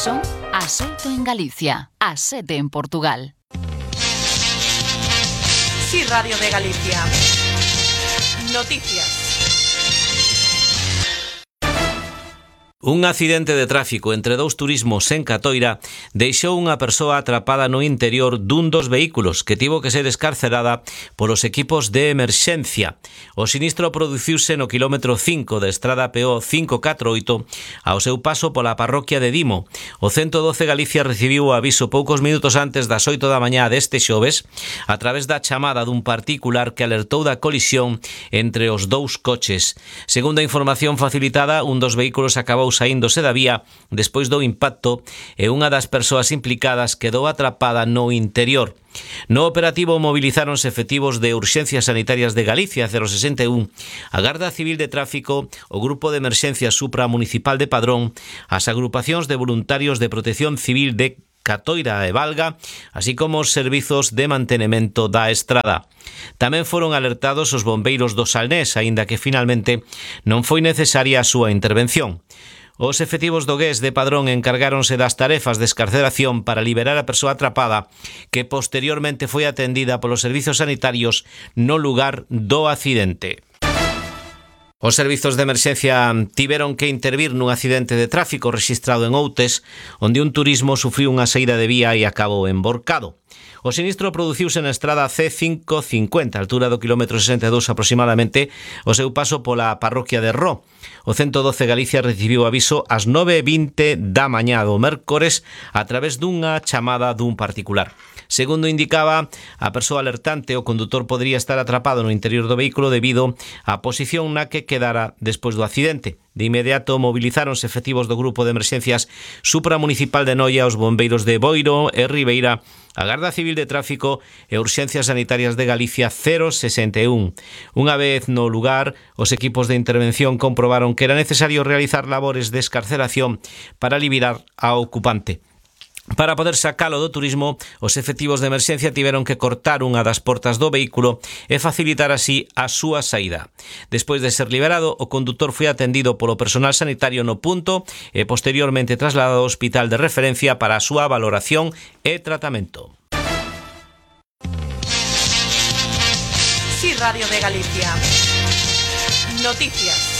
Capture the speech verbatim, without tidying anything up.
Son as oito en Galicia, as sete en Portugal. Sí, Radio de Galicia. Noticias. Un accidente de tráfico entre dous turismos en Catoira deixou unha persoa atrapada no interior dun dos vehículos que tivo que ser escarcerada polos equipos de emerxencia. O sinistro produciuse no quilómetro cinco da estrada P O cinco catro oito ao seu paso pola parroquia de Dimo. O ciento doce Galicia recibiu o aviso poucos minutos antes das oito da mañá deste xoves a través da chamada dun particular que alertou da colisión entre os dous coches. Segundo a información facilitada, un dos vehículos acabou saíndose da vía despois do impacto e unha das persoas implicadas quedou atrapada no interior. No operativo movilizáronse efectivos de Urxencias Sanitarias de Galicia cero sesenta e un, a Garda Civil de Tráfico, o Grupo de Emerxencia Supramunicipal de Padrón, as agrupacións de voluntarios de Protección Civil de Catoira e Valga, así como os servizos de mantenimento da estrada. Tamén foron alertados os bombeiros do Salnés, aínda que finalmente non foi necesaria a súa intervención. Os efectivos do G E S de Padrón encargáronse das tarefas de escarceración para liberar a persoa atrapada, que posteriormente foi atendida polos servizos sanitarios no lugar do accidente. Os servizos de emerxencia tiveron que intervir nun accidente de tráfico rexistrado en Outes, onde un turismo sufriu unha saída de vía e acabou emborcado. O sinistro produciuse na estrada C cinco cincuenta, altura do quilómetro sesenta e dous aproximadamente, o seu paso pola parroquia de Ró. O ciento doce Galicia recibiu aviso ás nove e vinte da mañá do mércores a través dunha chamada dun particular. Segundo indicaba a persoa alertante, o condutor podría estar atrapado no interior do vehículo debido á posición na que quedara despois do accidente. De inmediato movilizáronse efectivos do Grupo de Emerxencias Supramunicipal de Noia, os bombeiros de Boiro e Ribeira, a Garda Civil de Tráfico e Urxencias Sanitarias de Galicia cero sesenta e un. Unha vez no lugar, os equipos de intervención comprobaron que era necesario realizar labores de escarceración para liberar ao ocupante. Para poder sacalo do turismo, os efectivos de emerxencia tiveron que cortar unha das portas do vehículo e facilitar así a súa saída. Despois de ser liberado, o condutor foi atendido polo personal sanitario no punto e posteriormente trasladado ao hospital de referencia para a súa valoración e tratamento. Sí, Radio de Galicia. Noticias.